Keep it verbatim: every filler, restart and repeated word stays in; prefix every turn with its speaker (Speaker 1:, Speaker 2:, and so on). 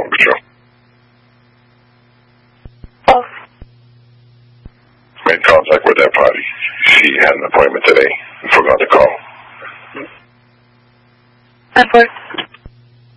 Speaker 1: Border Patrol.
Speaker 2: Oh.
Speaker 1: Made contact with that party. She had an appointment today. Forgot to call.
Speaker 2: And what?